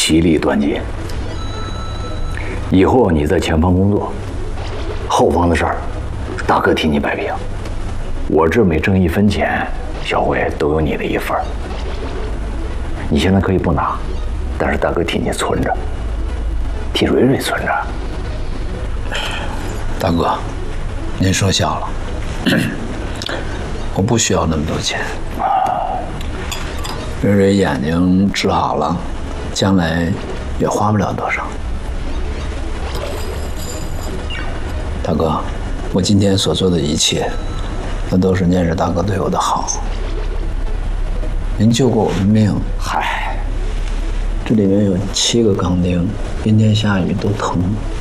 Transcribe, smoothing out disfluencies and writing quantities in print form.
其利断金。以后你在前方工作，后方的事儿，大哥替你摆平。我这每挣1分钱，小慧都有你的一份儿。你现在可以不拿，但是大哥替你存着，替蕊蕊存着。 大哥，您说笑了，我不需要那么多钱。蕊蕊眼睛治好了，将来也花不了多少。大哥，我今天所做的一切，那都是念着大哥对我的好。您救过我的命， 嗨， 这里面有7个钢钉，阴天下雨都疼。